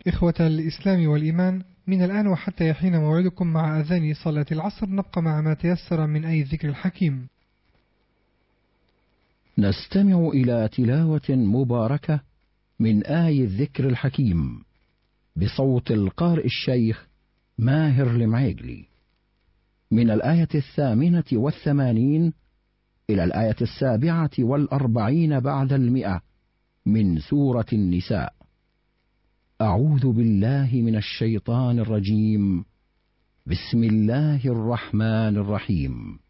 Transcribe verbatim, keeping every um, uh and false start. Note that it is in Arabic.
إخوة الإسلام والإيمان، من الآن وحتى يحين موعدكم مع أذان صلاة العصر نبقى مع ما تيسر من آي الذكر الحكيم. نستمع إلى تلاوة مباركة من آي الذكر الحكيم بصوت القارئ الشيخ ماهر المعيقلي، من الآية الثامنة والثمانين إلى الآية السابعة والأربعين بعد المئة من سورة النساء. أعوذ بالله من الشيطان الرجيم. بسم الله الرحمن الرحيم.